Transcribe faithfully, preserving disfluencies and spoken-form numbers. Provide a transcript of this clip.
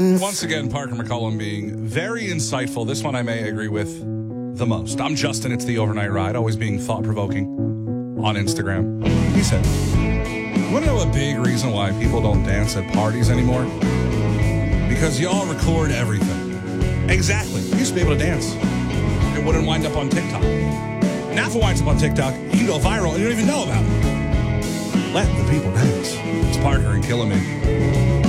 Once again, Parker McCollum being very insightful. This one I may agree with the most. I'm Justin. It's the Overnight Ride, always being thought-provoking on Instagram. He said, you want to know a big reason why people don't dance at parties anymore? Because y'all record everything. Exactly. You used to be able to dance. It wouldn't wind up on TikTok. Now if it winds up on TikTok, you can go viral and you don't even know about it. Let the people dance. It's Parker and Killing Me.